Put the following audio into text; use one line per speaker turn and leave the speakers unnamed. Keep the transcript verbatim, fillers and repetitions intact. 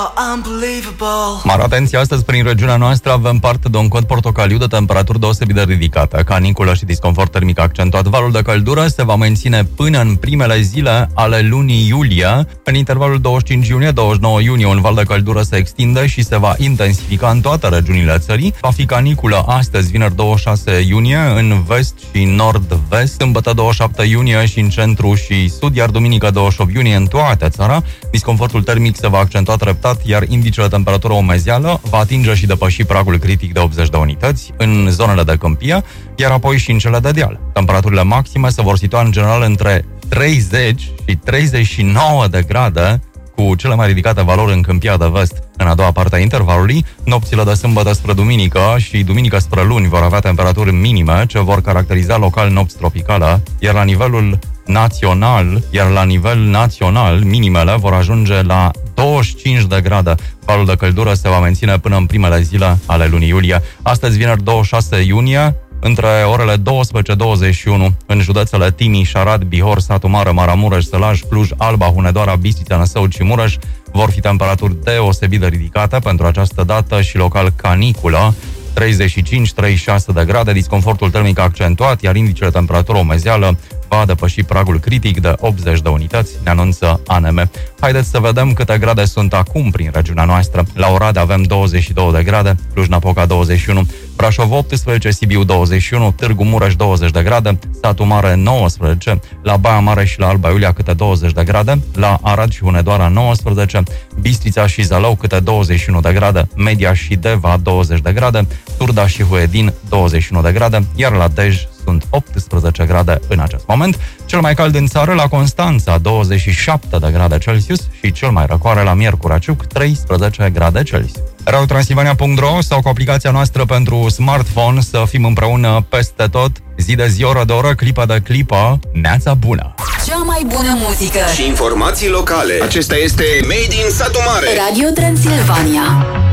Mare atenție, astăzi prin regiunea noastră avem parte de un cod portocaliu de temperaturi deosebit de ridicate, caniculă și disconfort termic accentuat. Valul de căldură se va menține până în primele zile ale lunii iulie. În intervalul douăzeci și cinci iunie douăzeci și nouă iunie un val de căldură se extinde și se va intensifica în toate regiunile țării. Va fi caniculă astăzi, vineri douăzeci și șase iunie, în vest și nord-vest, sâmbătă douăzeci și șapte iunie și în centru și sud, iar duminică douăzeci și opt iunie în toată țara. Disconfortul termic se va accentua treptat, iar indicele de temperatură omezeală va atinge și depăși pragul critic de optzeci de unități în zonele de câmpie, iar apoi și în cele de deal. Temperaturile maxime se vor situa în general între treizeci și treizeci și nouă de grade, cu cele mai ridicate valori în câmpia de vest în a doua parte a intervalului. Nopțile de sâmbătă spre duminică și duminică spre luni vor avea temperaturi minime ce vor caracteriza local nopți tropicale, iar la nivelul național, iar la nivel național minimele vor ajunge la douăzeci și cinci de grade. Valul de căldură se va menține până în primele zile ale lunii iulie. Astăzi, vineri douăzeci și șase iunie, între orele douăsprezece douăzeci și unu, în județele Timiș, Arad, Bihor, Satu Mare, Maramureș, Sălaj, Cluj, Alba, Hunedoara, Bistrița, Năsăud și Mureș vor fi temperaturi deosebit de ridicate pentru această dată și local caniculă, treizeci și cinci treizeci și șase de grade, disconfortul termic accentuat, iar indicele de temperatură omezeală va depăși pragul critic de optzeci de unități, ne anunță A N M. Haideți să vedem câte grade sunt acum prin regiunea noastră. La Oradea avem douăzeci și două de grade, Cluj-Napoca douăzeci și unu, Brașov optsprezece, Sibiu douăzeci și unu, Târgu Mureș douăzeci de grade, Satu Mare nouăsprezece, la Baia Mare și la Alba Iulia câte douăzeci de grade, la Arad și Hunedoara nouăsprezece, Bistrița și Zalău câte douăzeci și unu de grade, Media și Deva douăzeci de grade, Turda și Huedin douăzeci și unu de grade, iar la Dej sunt optsprezece grade în acest moment. Cel mai cald în țară la Constanța, douăzeci și șapte de grade Celsius, și cel mai răcoare la Miercura Ciuc, treisprezece grade Celsius. radio transilvania punct ro sau cu aplicația noastră pentru smartphone, să fim împreună peste tot, zi de zi, oră de oră, clipă de clipă. Neața bună!
Cea mai bună muzică
și informații locale. Acesta este Made in Satu Mare.
Radio Transilvania.